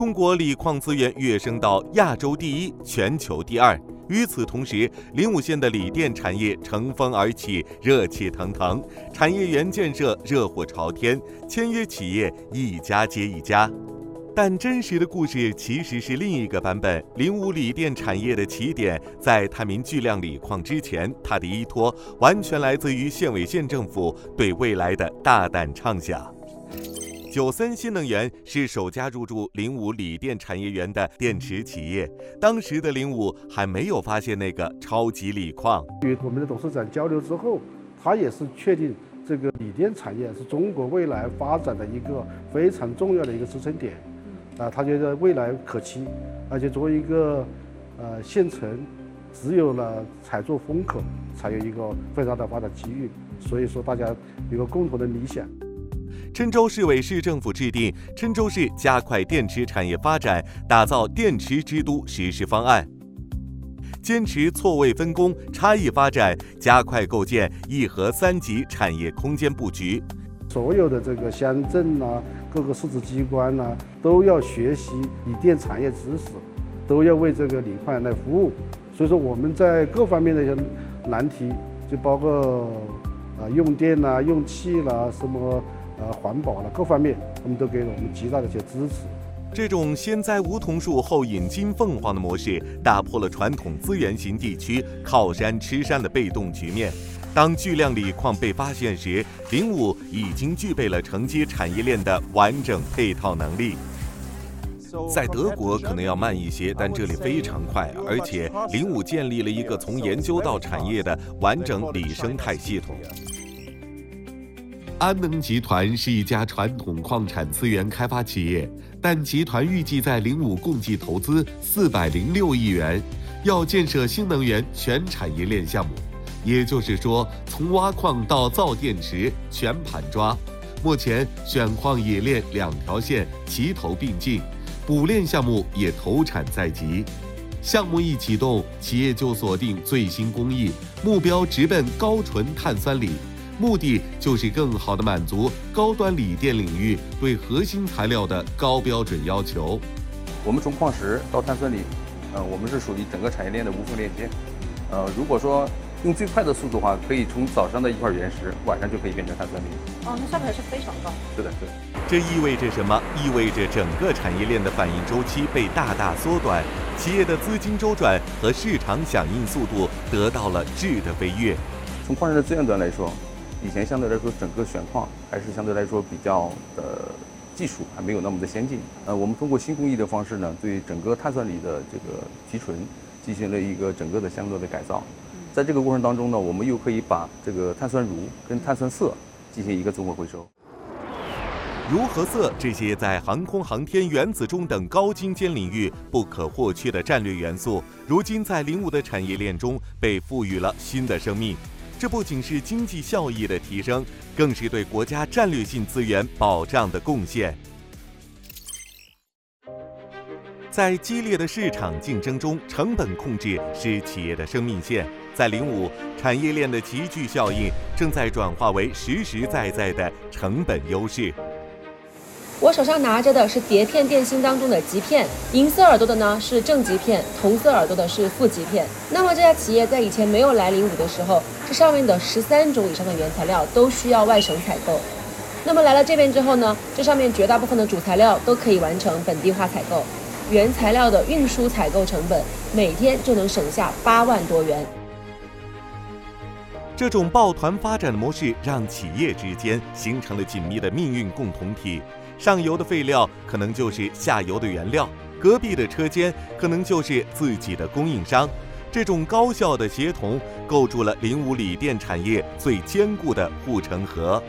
中国锂矿资源跃升到亚洲第一、全球第二。与此同时，灵武县的锂电产业乘风而起，热气腾腾，产业园建设热火朝天，签约企业一家接一家。但真实的故事其实是另一个版本。灵武锂电产业的起点在探明巨量锂矿之前，它的依托完全来自于县委县政府对未来的大胆畅想。九森新能源是首家入驻灵武锂电产业园的电池企业。当时的灵武还没有发现那个超级锂矿。 与我们的董事长交流之后，他也是确定这个锂电产业是中国未来发展的一个非常重要的一个支撑点。他觉得未来可期，而且作为一个县城，只有了踩住风口，才有一个非常大的发展机遇。所以说，大家有个共同的理想。 郴州市委市政府制定《郴州市加快电池产业发展，打造电池之都实施方案》，坚持错位分工、差异发展，加快构建1核3级产业空间布局。 所有的这个乡镇各个市直机关都要学习锂电产业知识，都要为这个锂矿来服务。所以说，我们在各方面的一些难题，就包括用电用气什么。环保各方面，我们都给了我们极大的一些支持。 这种先栽梧桐树后引金凤凰的模式，打破了传统资源型地区靠山吃山的被动局面。当巨量锂矿被发现时，灵武已经具备了承接产业链的完整配套能力。在德国可能要慢一些，但这里非常快，而且灵武建立了一个从研究到产业的完整锂生态系统。安能集团是一家传统矿产资源开发企业，但集团预计在灵武共计投资406亿元，要建设新能源全产业链项目，也就是说，从挖矿到造电池全盘抓。目前选矿冶炼2条线齐头并进，补炼项目也投产在即。项目一启动，企业就锁定最新工艺，目标直奔高纯碳酸锂。目的就是更好地满足高端锂电领域对核心材料的高标准要求。 我们从矿石到碳酸锂，我们是属于整个产业链的无缝链接。如果说用最快的速度的话，可以从早上的一块原石，晚上就可以变成碳酸锂。 那效率还是非常高。 是的。 这意味着什么？意味着整个产业链的反应周期被大大缩短，企业的资金周转和市场响应速度得到了质的飞跃。 从矿产的资源端来说，以前相对来说，整个选矿还是相对来说比较的技术还没有那么的先进。我们通过新工艺的方式呢，对整个碳酸锂的这个提纯进行了一个整个的相对的改造。在这个过程当中呢，我们又可以把这个碳酸铷跟碳酸铯进行一个综合回收。 铷和铯这些在航空航天、原子钟等高精尖领域不可或缺的战略元素，如今在灵武的产业链中被赋予了新的生命。这不仅是经济效益的提升，更是对国家战略性资源保障的贡献。在激烈的市场竞争中，成本控制是企业的生命线。在灵武，产业链的集聚效应正在转化为实实在在的成本优势。 我手上拿着的是碟片电芯当中的极片，银色耳朵的呢是正极片，同色耳朵的是负极片。那么这家企业在以前没有来灵武的时候，这上面的13种以上的原材料都需要外省采购。那么来了这边之后呢，这上面绝大部分的主材料都可以完成本地化采购，原材料的运输采购成本每天就能省下8万多元。 这种抱团发展的模式让企业之间形成了紧密的命运共同体。上游的废料可能就是下游的原料，隔壁的车间可能就是自己的供应商。这种高效的协同，构筑了灵武锂电产业最坚固的护城河。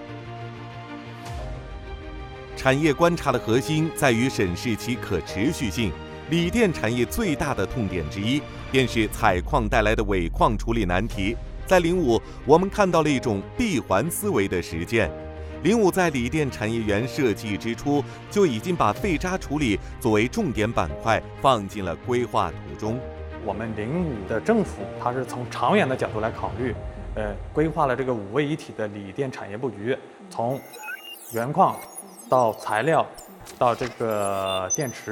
产业观察的核心在于审视其可持续性。锂电产业最大的痛点之一，便是采矿带来的尾矿处理难题。在灵武，我们看到了一种闭环思维的实践。灵武在锂电产业园设计之初，就已经把废渣处理作为重点板块放进了规划图中。 我们灵武的政府，它是从长远的角度来考虑，规划了这个5位一体的锂电产业布局，从原矿到材料，到这个电池。